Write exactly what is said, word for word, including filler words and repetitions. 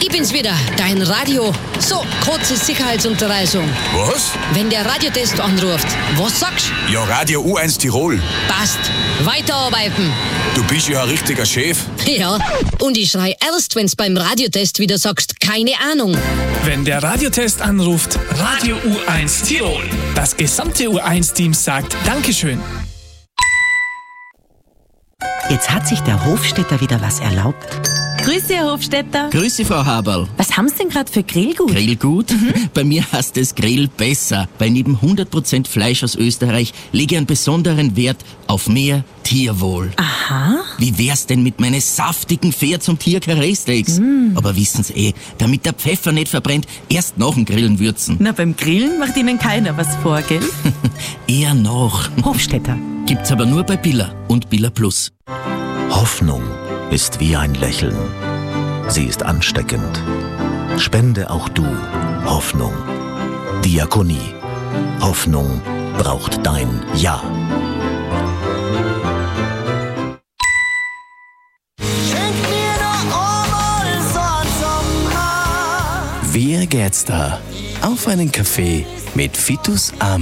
Ich bin's wieder, dein Radio. So, kurze Sicherheitsunterweisung. Was? Wenn der Radiotest anruft, was sagst du? Ja, Radio U eins Tirol. Passt. Weiterarbeiten. Du bist ja ein richtiger Chef. Ja, und ich schrei erst, wenn's beim Radiotest wieder sagst, keine Ahnung. Wenn der Radiotest anruft, Radio U eins Tirol. Das gesamte U eins Team sagt Dankeschön. Jetzt hat sich der Hofstädter wieder was erlaubt. Grüße, Herr Hofstädter. Grüße, Frau Haberl. Was haben Sie denn gerade für Grillgut? Grillgut? Mhm. Bei mir heißt es Grill besser, weil neben hundert Prozent Fleisch aus Österreich lege ich einen besonderen Wert auf mehr Tierwohl. Aha. Wie wär's denn mit meinen saftigen Pferd- und Tier-Karree-Steaks? Mm. Aber wissen's eh, damit der Pfeffer nicht verbrennt, erst nach dem Grillen würzen. Na, beim Grillen macht Ihnen keiner was vor, gell? Eher noch. Hofstädter. Gibt's aber nur bei Billa und Billa Plus. Hoffnung ist wie ein Lächeln. Sie ist ansteckend. Spende auch du Hoffnung. Diakonie. Hoffnung braucht dein Ja. Wie geht's da? Auf einen Kaffee mit Fitus Am.